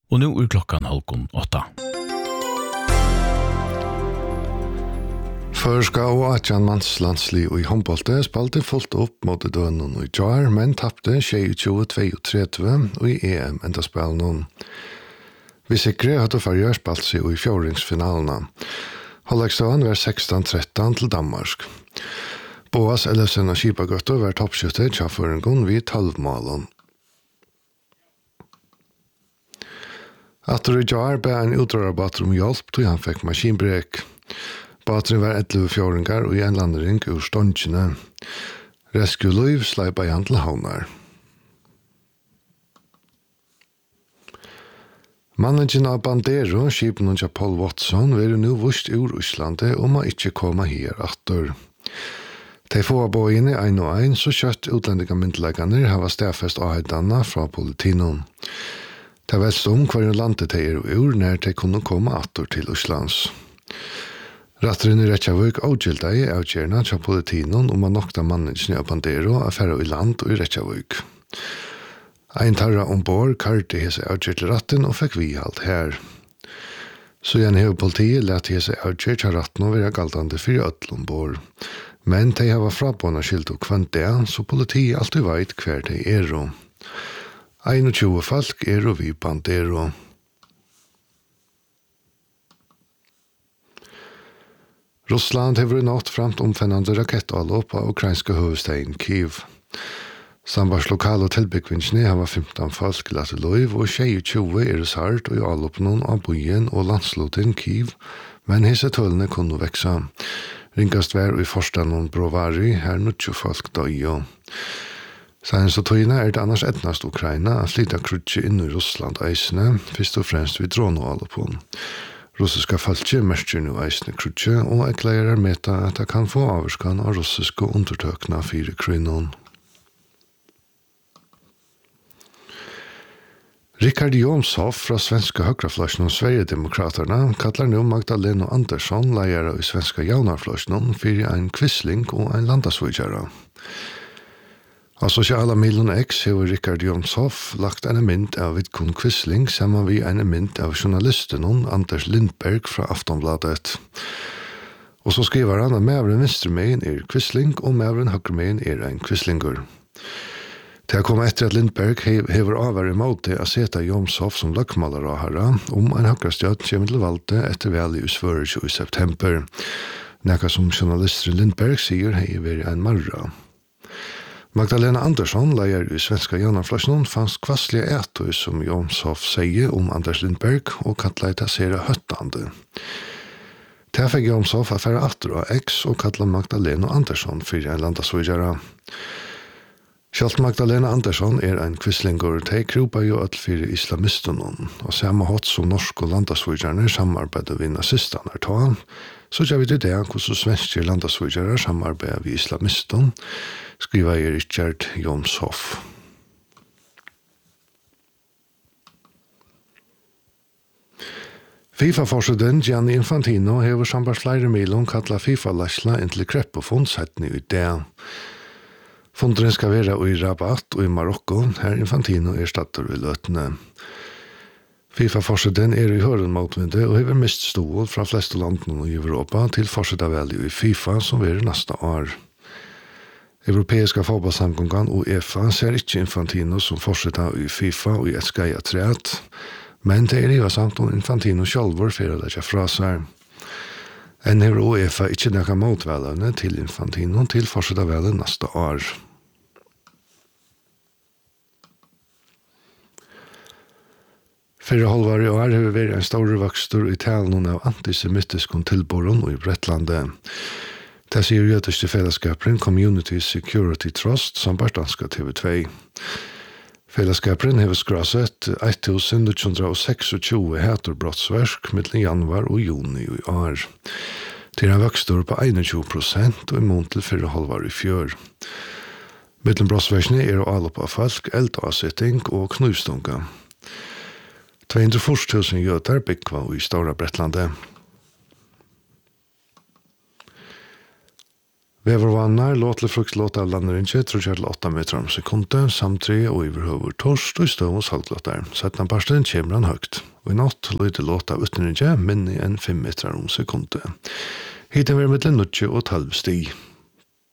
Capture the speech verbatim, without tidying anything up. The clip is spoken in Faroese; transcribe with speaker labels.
Speaker 1: Och nu är klockan halv åtta.
Speaker 2: Førska og Atjan Mans landsli og i håndbollte spalte fullt opp mot dønnen og i jar, men tappte tjue to tretti og i E M enda spelen. Vi sikre hadde farger spalt seg i fjordingsfinalene. Halvdagsdagen var sexton tretton til Danmark. Boas Ellefsen og Kipagøtter var toppskjøttet tjafføringen vid tolv målen. Atter i jar ber en utrørerbater om hjelp til han fikk maskinbrek. Bateren var elleve fjordinger og i en landring ur ståndkene. Rescue Liv sleipa i til havnar. Managen av Bandero, skipen av Paul Watson, vil nu vust ur Íslandi og må ikke komme her atter. De få av bøyene ein og ein, så kjøtt utlendiga myndleggene hava stedfest avhøydene fra politinon. Det er velst om hver landet de er ur når de kunne komme atter til Íslands. Ratteren i Reykjavik avgjelda i avgjørende til politinon om å nokta managen av Bandero affæra i land og i Reykjavik. Ein tarra ombord karti hese avgjert ratten og fikk vihalt her. Så igjen hever politiet let hese avgjert av ratten og være galtande for ødel ombord. Men de hava frabånda skilt og kvant det, så politiet alltid veit hver de er. tjueen folk er og vi Bandero. Russland hever nått framt omfennande rakettallopp av ukrainska hovedstaden Kiev. Sambars lokal og tilbyggvinsene har femton folk latt løyv og tjue er sart og i alloppnån av byen og landsluten Kiev, men hese tølene kunne veksa. Ringast vær i forstanden Brovari her nutjo folk døyo. Seinest og tøyna er det annars etnast Ukraina at flytta krutje inn i Russland eisene, først og fremst vid dronealloppon. Russiska falske merker nu eisene krutje og erklærer meta at det kan få averskan av russiske undertøkna fire krynon. Richard Jomshoff fra svenska högraflöjsen och Sverigedemokraterna kallar nu Magdalena Andersson lejare i svenska jaunarflöjsen för en kvissling och en landasvujare. Av sociala milen X har Richard Jomshoff lagt en mynd av Vidkun Quisling sammen med en mynd av journalisten Anders Lindberg fra Aftonbladet. Og så skriver han at medveren venstremeien er Quisling og medveren høyremeien er en Quislinger. Det har kommet etter at Lindberg hever avværet imot det å sette Jomshoff som løkmaler av herre om en høyrestjøt kommer til valgte etter veldig usvøret i september. Nekka som journalisten Lindberg sier hever en marra. Magdalena Andersson, leier i svenska jaunarfløjsen, fanns kvasslige ætøy som Jomshoff sier om Anders Lindberg og kallet det sere høttande. Det fikk Jomshoff affære atter av X og kallet Magdalena Andersson for en landasvujare. Kjalt Magdalena Andersson er en kvisslinger, de krupa jo alt for islamisten, og samme hatt som norske landasvujare samarbeider vi nazistene ta, så gjør vi det det hvordan svenske landasvujare samarbeider vi islamisten, skriver jeg Richard Jomshoff. FIFA-forsiden Gianni Infantino hever sambart flere milon kalla FIFA-lasla inntil kreppefond settene ut det. Fondren skal være i Rabat og i Marokko, her Infantino er statter i løtene. FIFA-forsiden er i hørenmotvindet og hever mist stål fra fleste landene i Europa til forsida-veldig i FIFA som er neste år. Europeiska fotballsamgången og UEFA ser ikke Infantino som forsida i FIFA og i et skeia træt, men det er jo samt om Infantino sjálfur for å legge fra seg. En er UEFA ikke nekka motvelene til Infantino til forsida-veldig neste år. Fyrre halvår i år har vi vært en stor vokstur i talen av antisemittiske tilboren i Bretlandet. Det sier jødiske fellesskapen Community Security Trust som barstanska T V två. Fellesskapen har skrasset tusen ni hundre tjueseks heterbrottsverk mellom januar og juni i år. Det er en vokstur på tjueen prosent og i mån til fyrre halvår i fjør. Mellom brottsverkene er å alle på folk, eldavsetting og knustunga. to hundre og førti tusen jøder byggva i Stora Bretlandet. Vevervannar låt til fruktlåt av landerinje tror til åtta meter om sekundet, samt tre og iverhøver torst og i støv og salglåtar. Settna parsten kommer han høgt. Og i natt løyde låt av utenrinje minni enn fem meter om sekundet. Hiten vil mellom nutje og tolv sti.